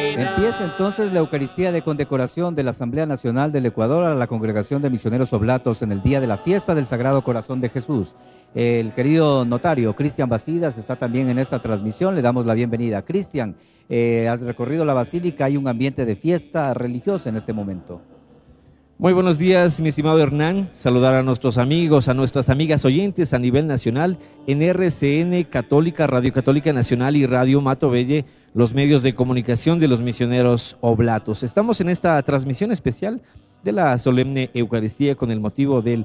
Empieza entonces la Eucaristía de condecoración de la Asamblea Nacional del Ecuador a la Congregación de Misioneros Oblatos en el día de la fiesta del Sagrado Corazón de Jesús. El querido notario Cristian Bastidas está también en esta transmisión. Le damos la bienvenida. Cristian, has recorrido la basílica, hay un ambiente de fiesta religiosa en este momento. Muy buenos días, mi estimado Hernán. Saludar a nuestros amigos, a nuestras amigas oyentes a nivel nacional en RCN Católica, Radio Católica Nacional y Radio Mato Belle, los medios de comunicación de los misioneros oblatos. Estamos en esta transmisión especial de la solemne Eucaristía con el motivo del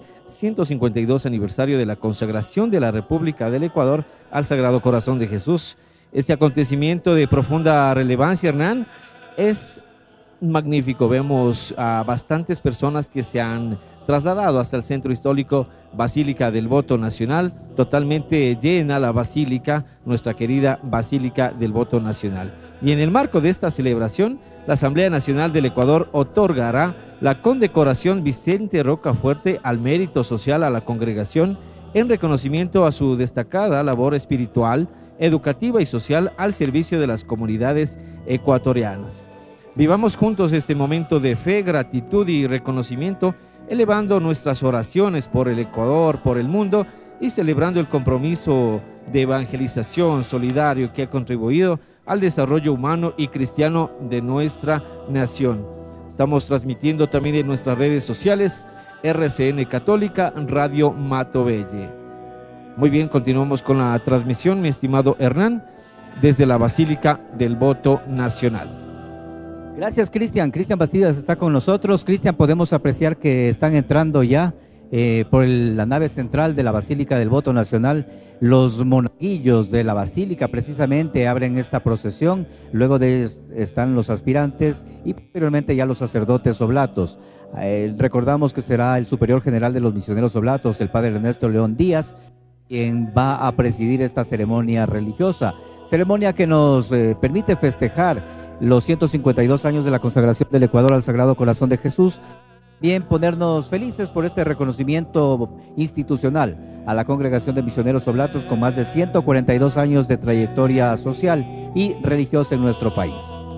152 aniversario de la consagración de la República del Ecuador al Sagrado Corazón de Jesús. Este acontecimiento de profunda relevancia, Hernán, es magnífico. Vemos a bastantes personas que se han trasladado hasta el centro histórico Basílica del Voto Nacional, totalmente llena la basílica, nuestra querida Basílica del Voto Nacional. Y en el marco de esta celebración, la Asamblea Nacional del Ecuador otorgará la condecoración Vicente Rocafuerte al mérito social a la congregación en reconocimiento a su destacada labor espiritual, educativa y social al servicio de las comunidades ecuatorianas. Vivamos juntos este momento de fe, gratitud y reconocimiento, elevando nuestras oraciones por el Ecuador, por el mundo y celebrando el compromiso de evangelización solidario que ha contribuido al desarrollo humano y cristiano de nuestra nación. Estamos transmitiendo también en nuestras redes sociales, RCN Católica, Radio Mato Belle. Muy bien, continuamos con la transmisión, mi estimado Hernán, desde la Basílica del Voto Nacional. Gracias, Cristian. Cristian Bastidas está con nosotros. Cristian, podemos apreciar que están entrando ya por la nave central de la Basílica del Voto Nacional. Los monaguillos de la Basílica precisamente abren esta procesión. Luego están los aspirantes y posteriormente ya los sacerdotes oblatos. Recordamos que será el superior general de los misioneros oblatos, el padre Ernesto León Díaz, quien va a presidir esta ceremonia religiosa. Ceremonia que nos permite festejar los 152 años de la consagración del Ecuador al Sagrado Corazón de Jesús. Bien, ponernos felices por este reconocimiento institucional a la Congregación de Misioneros Oblatos con más de 142 años de trayectoria social y religiosa en nuestro país.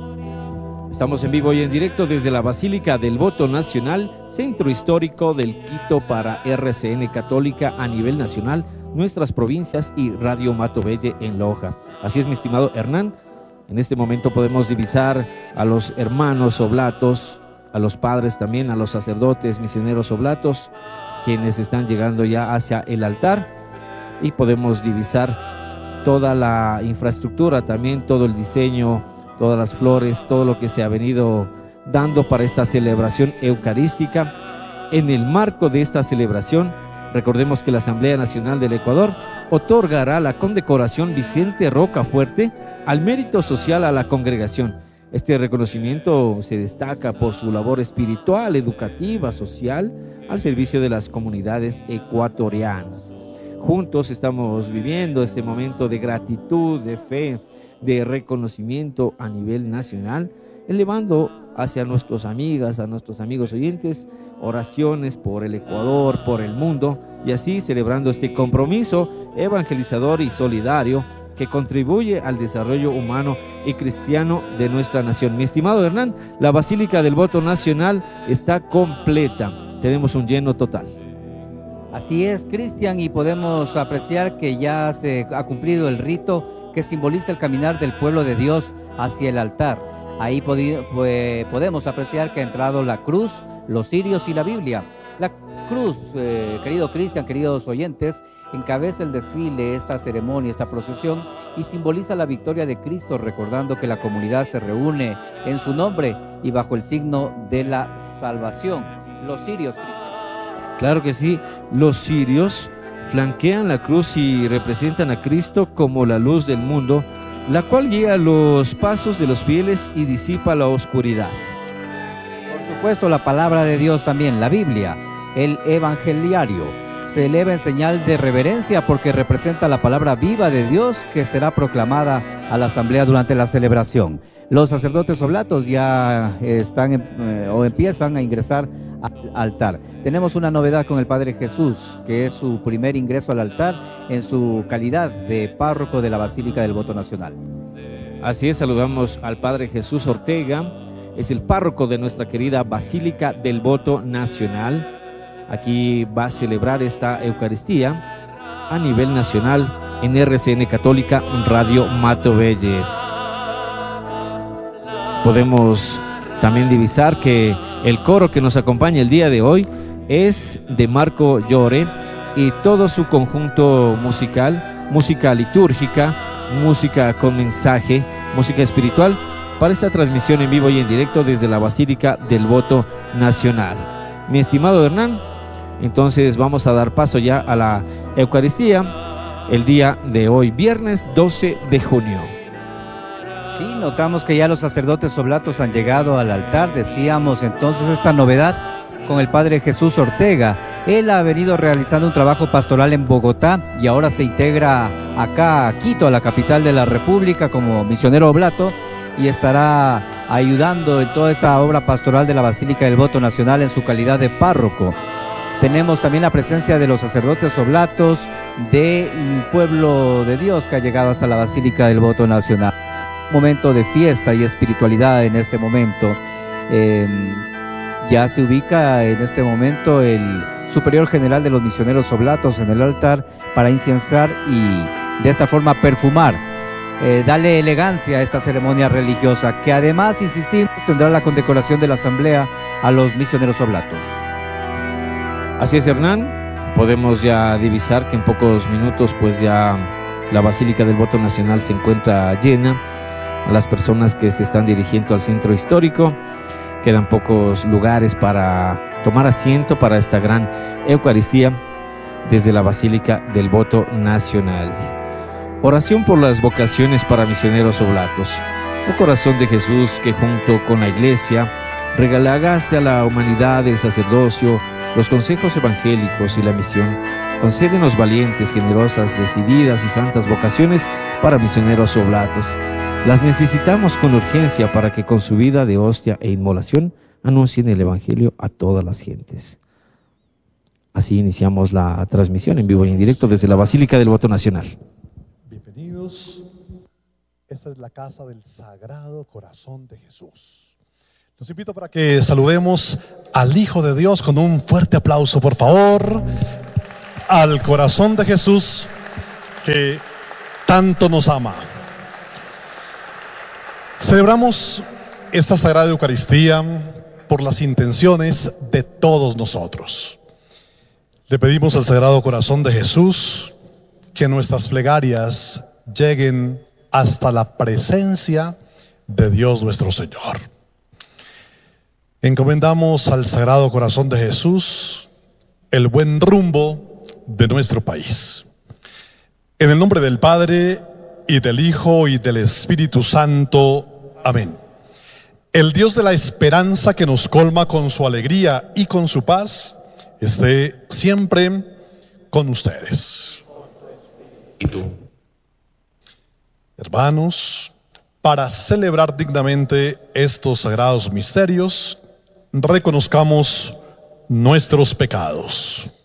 Estamos en vivo y en directo desde la Basílica del Voto Nacional, Centro Histórico del Quito para RCN Católica a nivel nacional, nuestras provincias y Radio Mato Belle en Loja. Así es, mi estimado Hernán. En este momento podemos divisar a los hermanos oblatos, a los padres también, a los sacerdotes misioneros oblatos, quienes están llegando ya hacia el altar, y podemos divisar toda la infraestructura, también todo el diseño, todas las flores, todo lo que se ha venido dando para esta celebración eucarística. En el marco de esta celebración, recordemos que la Asamblea Nacional del Ecuador otorgará la condecoración Vicente Rocafuerte al mérito social a la congregación. Este reconocimiento se destaca por su labor espiritual, educativa, social, al servicio de las comunidades ecuatorianas. Juntos estamos viviendo este momento de gratitud, de fe, de reconocimiento a nivel nacional, elevando hacia nuestras amigas, a nuestros amigos oyentes, oraciones por el Ecuador, por el mundo, y así celebrando este compromiso evangelizador y solidario que contribuye al desarrollo humano y cristiano de nuestra nación. Mi estimado Hernán, la Basílica del Voto Nacional está completa. Tenemos un lleno total. Así es, Cristian, y podemos apreciar que ya se ha cumplido el rito que simboliza el caminar del pueblo de Dios hacia el altar. Ahí podemos apreciar que ha entrado la cruz, los cirios y la Biblia. La cruz, querido Cristian, queridos oyentes, encabeza el desfile, esta ceremonia, esta procesión, y simboliza la victoria de Cristo, recordando que la comunidad se reúne en su nombre y bajo el signo de la salvación. Los cirios, Cristian. Claro que sí, los cirios flanquean la cruz y representan a Cristo como la luz del mundo, la cual guía los pasos de los fieles y disipa la oscuridad. Por supuesto, la palabra de Dios también, la Biblia, el evangeliario, se eleva en señal de reverencia porque representa la palabra viva de Dios que será proclamada a la asamblea durante la celebración. Los sacerdotes oblatos ya están o empiezan a ingresar al altar. Tenemos una novedad con el Padre Jesús, que es su primer ingreso al altar en su calidad de párroco de la Basílica del Voto Nacional. Así es, saludamos al Padre Jesús Ortega, es el párroco de nuestra querida Basílica del Voto Nacional. Aquí va a celebrar esta Eucaristía a nivel nacional en RCN Católica Radio Matovelle. Podemos también divisar que el coro que nos acompaña el día de hoy es de Marco Llore y todo su conjunto musical, música litúrgica, música con mensaje, música espiritual, para esta transmisión en vivo y en directo desde la Basílica del Voto Nacional. Mi estimado Hernán, entonces vamos a dar paso ya a la Eucaristía el día de hoy, viernes 12 de junio. Sí, notamos que ya los sacerdotes oblatos han llegado al altar. Decíamos entonces esta novedad con el Padre Jesús Ortega. Él ha venido realizando un trabajo pastoral en Bogotá y ahora se integra acá a Quito, a la capital de la República, como misionero oblato, y estará ayudando en toda esta obra pastoral de la Basílica del Voto Nacional en su calidad de párroco. Tenemos también la presencia de los sacerdotes oblatos del pueblo de Dios que ha llegado hasta la Basílica del Voto Nacional. Momento de fiesta y espiritualidad en este momento. Ya se ubica en este momento el superior general de los misioneros oblatos en el altar para incensar y de esta forma perfumar, darle elegancia a esta ceremonia religiosa, que además, insistimos, tendrá la condecoración de la asamblea a los misioneros oblatos. Así es, Hernán, podemos ya divisar que en pocos minutos pues ya la Basílica del Voto Nacional se encuentra llena. A las personas que se están dirigiendo al centro histórico, quedan pocos lugares para tomar asiento para esta gran Eucaristía desde la Basílica del Voto Nacional. Oración por las vocaciones para misioneros oblatos. Oh corazón de Jesús, que junto con la Iglesia regalaste a la humanidad el sacerdocio, los consejos evangélicos y la misión, concédenos valientes, generosas, decididas y santas vocaciones para misioneros oblatos. Las necesitamos con urgencia para que con su vida de hostia e inmolación anuncien el Evangelio a todas las gentes. Así iniciamos la transmisión en vivo y en directo desde la Basílica del Voto Nacional. Bienvenidos. Esta es la casa del Sagrado Corazón de Jesús. Los invito para que saludemos al Hijo de Dios con un fuerte aplauso, por favor, al Corazón de Jesús que tanto nos ama. Celebramos esta Sagrada Eucaristía por las intenciones de todos nosotros. Le pedimos al Sagrado Corazón de Jesús que nuestras plegarias lleguen hasta la presencia de Dios nuestro Señor. Encomendamos al Sagrado Corazón de Jesús el buen rumbo de nuestro país. En el nombre del Padre, y del Hijo, y del Espíritu Santo. Amén. El Dios de la esperanza, que nos colma con su alegría y con su paz, esté siempre con ustedes. Hermanos, para celebrar dignamente estos sagrados misterios, reconozcamos nuestros pecados.